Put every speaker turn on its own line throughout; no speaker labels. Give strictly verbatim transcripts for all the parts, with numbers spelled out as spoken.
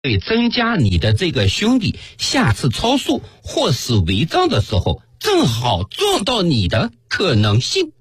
会增加你的这个兄弟下次超速或是违章的时候，正好撞到你的可能性。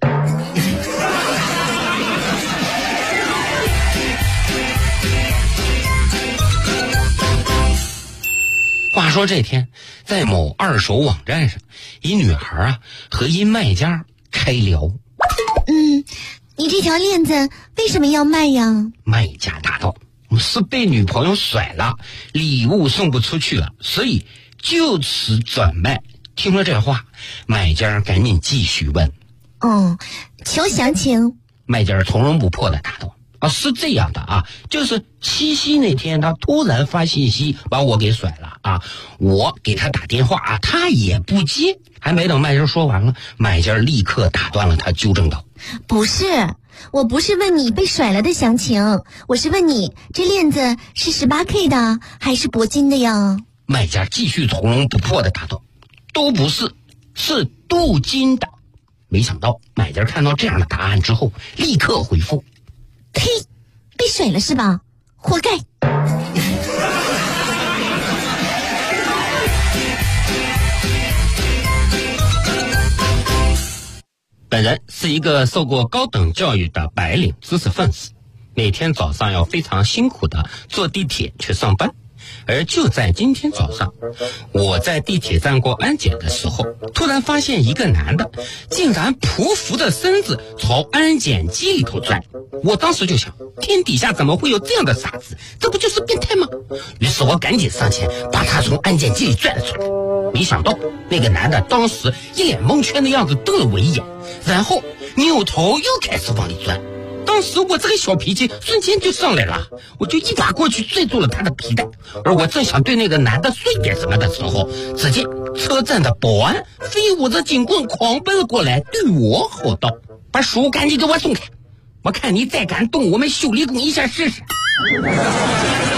话说这天，在某二手网站上，一女孩啊和一卖家开聊。
嗯，你这条链子为什么要卖呀？
卖家答道：是被女朋友甩了，礼物送不出去了，所以就此转卖。听了这话，买家赶紧继续问：
哦，求详情。
卖家从容不迫的答道：啊，是这样的啊，就是七夕那天他突然发信息把我给甩了啊，我给他打电话啊，他也不接。还没等卖家说完了，买家立刻打断了他，纠正道：
不是，我不是问你被甩了的详情，我是问你这链子是 十八K 的还是铂金的呀？
卖家继续从容不迫的答道：都不是，是镀金的。没想到买家看到这样的答案之后，立刻回复：
嘿，被甩了是吧？活该。
本人是一个受过高等教育的白领知识分子，每天早上要非常辛苦的坐地铁去上班。而就在今天早上，我在地铁站过安检的时候，突然发现一个男的竟然匍匐着身子朝安检机里头钻。我当时就想，天底下怎么会有这样的傻子，这不就是变态吗？于是我赶紧上前把他从安检机里拽了出来。没想到那个男的当时一脸蒙圈的样子瞪了我一眼，然后扭头又开始往里钻。当时我这个小脾气瞬间就上来了，我就一把过去拽住了他的皮带。而我正想对那个男的说点什么的时候，只见车站的保安飞舞着警棍狂奔过来，对我吼道：把书赶紧给我松开，我看你再敢动我们修理工一下试试。